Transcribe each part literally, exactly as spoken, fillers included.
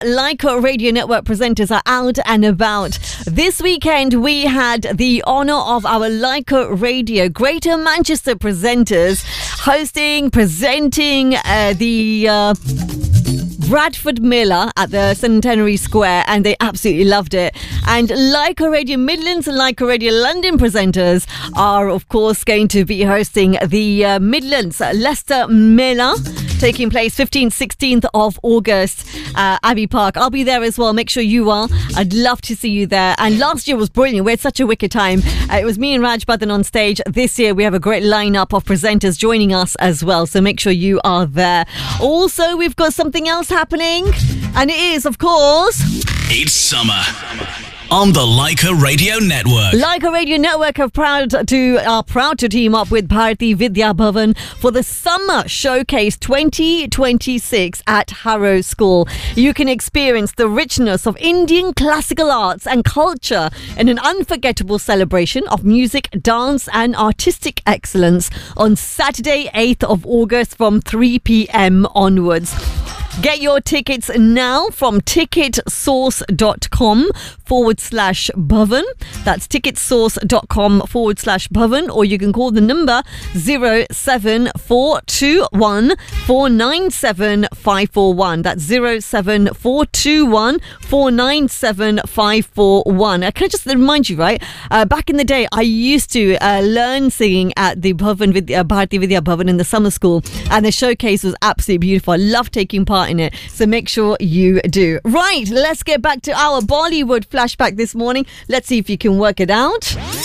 Leica Radio Network presenters are out and about. This weekend, we had the honour of our Leica Radio Greater Manchester presenters hosting, presenting uh, the... Uh, Bradford Miller at the Centenary Square, and they absolutely loved it. And Leica Radio Midlands and Leica Radio London presenters are, of course, going to be hosting the uh, Midlands Leicester Miller, taking place fifteenth, sixteenth of August, uh, Abbey Park. I'll be there as well. Make sure you are. I'd love to see you there. And last year was brilliant. We had such a wicked time. Uh, it was me and Raj Badhan on stage. This year we have a great lineup of presenters joining us as well. So make sure you are there. Also, we've got something else happening, and it is, of course, it's summer on the Leica Radio Network. Leica Radio Network are proud to are proud to team up with Bharati Vidya Bhavan for the Summer Showcase twenty twenty-six at Harrow School. You can experience the richness of Indian classical arts and culture in an unforgettable celebration of music, dance and artistic excellence on Saturday, eighth of August from three p.m. onwards. Get your tickets now from ticketsource.com forward slash Bhavan. That's ticketsource.com forward slash Bhavan, or you can call the number zero seven four two one four nine seven five four one. That's zero seven four two one four nine seven five four one. Uh, can I just remind you, right? Uh, back in the day, I used to uh, learn singing at the Bhavan Vidya, Bharati Vidya Bhavan in the summer school, and the showcase was absolutely beautiful. I love taking part in it, so make sure you do. Right, let's get back to our Bollywood flashback this morning. Let's see if you can work it out.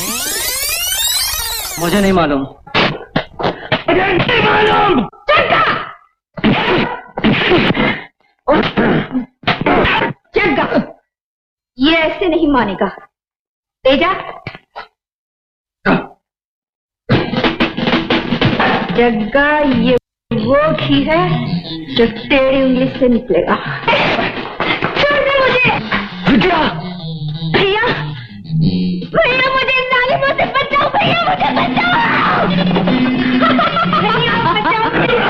मुझे नहीं मालूम मुझे नहीं मालूम जग्गा जग्गा ये ऐसे नहीं मानेगा तेजा जग्गा ये वो ही है जो तेरी उंगली से निकलेगा। छोड़ दे मुझे। भैया भैया भैया मुझे जालिमों से बचाओ भैया मुझे बचाओ भैया बचाओ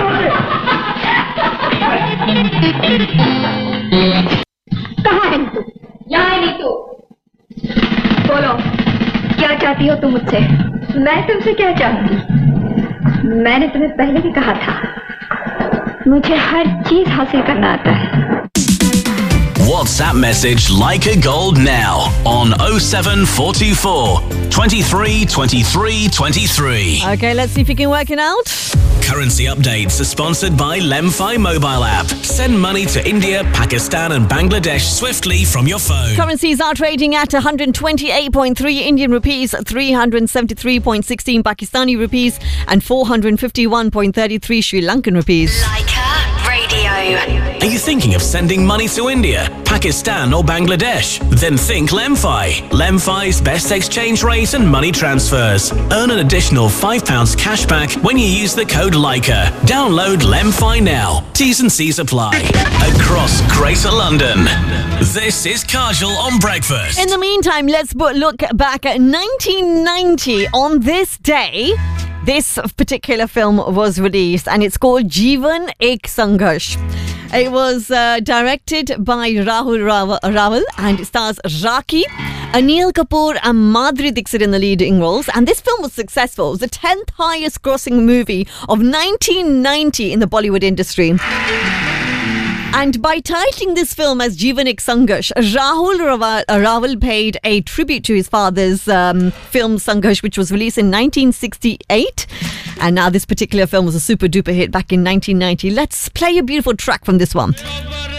कहाँ है तू? यहाँ है नीतू। बोलो क्या चाहती हो तुम मुझसे? मैं तुमसे क्या चाहूंगी? मैंने तुम्हें पहले भी कहा था मुझे हर चीज हासिल करना आता है। WhatsApp message Leica Gold now on oh seven four two four twenty-three twenty-three twenty-three. Okay, let's see if you can work it out. Currency updates are sponsored by Lemfi mobile app. Send money to India, Pakistan and Bangladesh swiftly from your phone. Currencies are trading at one hundred twenty-eight point three Indian rupees, three hundred seventy-three point one six Pakistani rupees and four hundred fifty-one point three three Sri Lankan rupees. Leica Radio. Are you thinking of sending money to India, Pakistan or Bangladesh? Then think Lemfi. Lemfi's best exchange rate and money transfers. Earn an additional five pounds cash back when you use the code Leica. Download Lemfi now. T's and C's apply. Across Greater London. This is Kajal on Breakfast. In the meantime, let's look back at nineteen ninety. On this day, this particular film was released, and it's called Jeevan Ek Sangharsh. It was uh, directed by Rahul Rawal, and it stars Raki, Anil Kapoor and Madhuri Dixit in the leading roles. And this film was successful. It was the tenth highest grossing movie of nineteen ninety in the Bollywood industry. And by titling this film as Jeevan Ek Sangharsh, Rahul Rawal paid a tribute to his father's um, film Sangharsh, which was released in nineteen sixty-eight. And now this particular film was a super duper hit back in nineteen ninety. Let's play a beautiful track from this one.